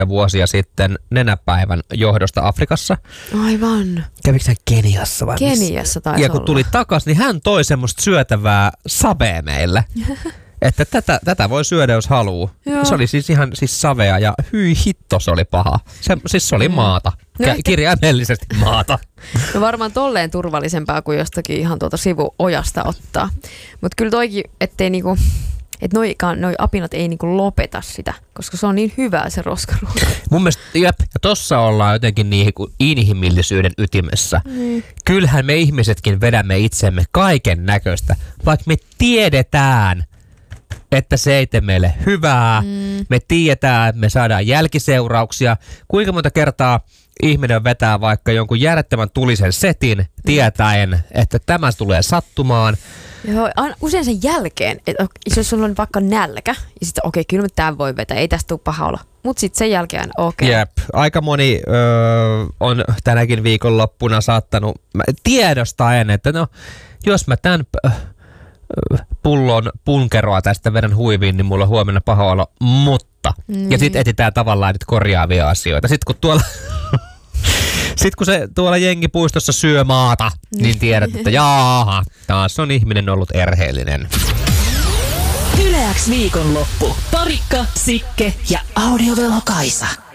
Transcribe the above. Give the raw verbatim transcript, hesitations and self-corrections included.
vuosia sitten nenäpäivän johdosta Afrikassa. Aivan. Kävikö hän Keniassa vai missä? Keniassa taisi Ja kun olla. tuli takas, niin hän toi semmoista syötävää savea meille. Että tätä, tätä voi syödä, jos haluu. Joo. Se oli siis ihan siis savea ja hyi hitto, se oli paha. Se, siis se oli Mm. maata. No Kä- ehkä- kirjaimellisesti maata. No varmaan tolleen turvallisempaa kuin jostakin ihan tuota sivuojasta ottaa. Mutta kyllä toikin, ettei niinku, että noikaan, noi apinat ei niinku lopeta sitä, koska se on niin hyvää se roskaruoka. Mun mielestä, jep, ja tossa ollaan jotenkin niin kuin inhimillisyyden ytimessä. Mm. Kyllähän me ihmisetkin vedämme itsemme kaiken näköistä, vaikka me tiedetään, että se ei tee meille hyvää. Mm. Me tiedetään, että me saadaan jälkiseurauksia. Kuinka monta kertaa ihminen vetää vaikka jonkun järjettömän tulisen setin, tietäen, että tämä tulee sattumaan. Joo, aina- usein sen jälkeen, että jos sulla on vaikka nälkä, ja sitten okei, okay, kyllä mä tämän voi vetää, ei tästä tule paha olla. Mutta sitten sen jälkeen, okei. Okay. Jep, aika moni öö, on tänäkin viikonloppuna saattanut mä tiedostaen, että no, jos mä tämän äh, pullon punkeroa tästä vedän huiviin, niin mulla on huomenna paha olo, mutta. Mm. Ja sitten etsitään tavallaan nyt korjaavia asioita. Sitten kun tuolla... Sitten kun se tuolla jengipuistossa syö maata, niin tiedät, että jaaha, taas on ihminen ollut erheellinen. Yle X viikonloppu. Parikka, Sikke ja Audiovelokaisa.